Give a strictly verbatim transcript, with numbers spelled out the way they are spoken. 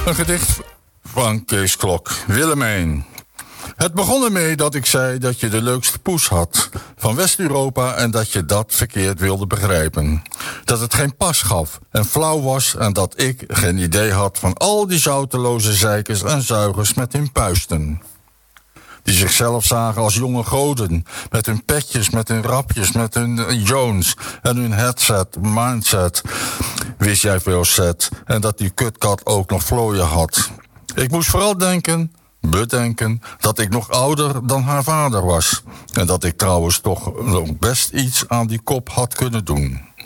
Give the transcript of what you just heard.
Een gedicht van Kees Klok. Willemijn. Het begon ermee dat ik zei dat je de leukste poes had van West-Europa en dat je dat verkeerd wilde begrijpen. Dat het geen pas gaf en flauw was en dat ik geen idee had van al die zouteloze zeikers en zuigers met hun puisten. Die zichzelf zagen als jonge goden, met hun petjes, met hun rapjes, met hun Jones en hun headset, mindset. Wist jij veel set en dat die kutkat ook nog vlooien had. Ik moest vooral denken, bedenken, dat ik nog ouder dan haar vader was. En dat ik trouwens toch nog best iets aan die kop had kunnen doen.